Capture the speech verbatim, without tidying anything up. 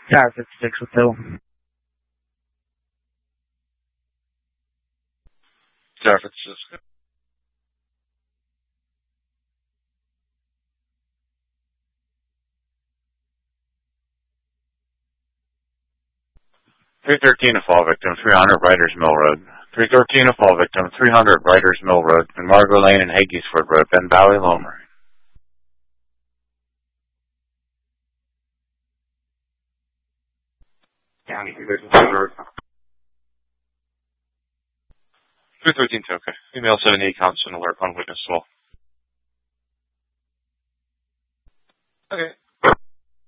Tower fifty-six with Bill. Tower fifty-six. three thirteen, a fall victim, three hundred Writers Mill Road. three thirteen, a fall victim, three hundred Writers Mill Road, and Margot Lane and Haggisford Road, Ben Valley, Lomer. County three thirteen, okay. Email seventy-eight counts and alert on witness as well. Okay.